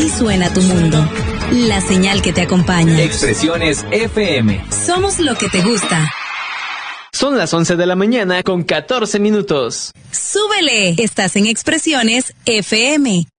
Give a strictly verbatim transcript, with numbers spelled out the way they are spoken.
Y suena tu mundo. La señal que te acompaña. Expresiones F M. Somos lo que te gusta. Son las once de la mañana con catorce minutos. ¡Súbele! Estás en Expresiones F M.